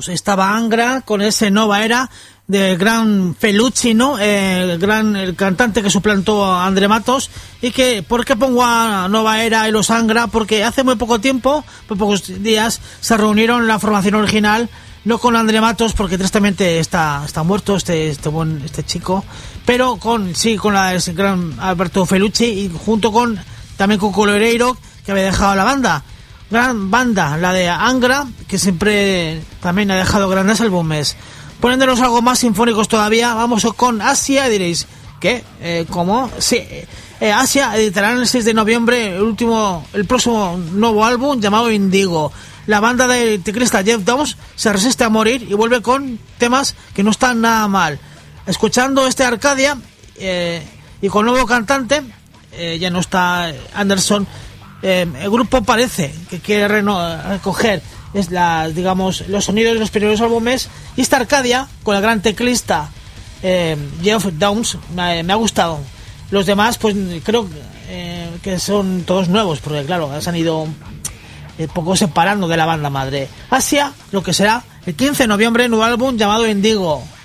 estaba Angra con ese Nova Era del gran Felucci, ¿no? El cantante que suplantó a André Matos. Y que, ¿por qué pongo a Nova Era y los Angra? Porque hace muy poco tiempo, muy pocos días, se reunieron en la formación original, no con André Matos, porque tristemente está muerto este chico, pero con el gran Alberto Felucci, y junto con también con Coloreiro, que había dejado la banda. Gran banda, la de Angra, que siempre también ha dejado grandes álbumes. Poniéndonos algo más sinfónicos todavía, vamos con Asia, y diréis, ¿qué? ¿Cómo? Sí, Asia editará el 6 de noviembre el próximo nuevo álbum llamado Indigo. La banda del teclista Jeff Downes se resiste a morir y vuelve con temas que no están nada mal. Escuchando Arcadia, y con nuevo cantante, ya no está Anderson, el grupo parece que quiere recoger los sonidos de los primeros álbumes, y esta Arcadia con el gran teclista Jeff Downes me ha gustado. Los demás pues creo que son todos nuevos, porque claro, se han ido poco separando de la banda madre. Asia, lo que será el 15 de noviembre, nuevo álbum llamado Indigo.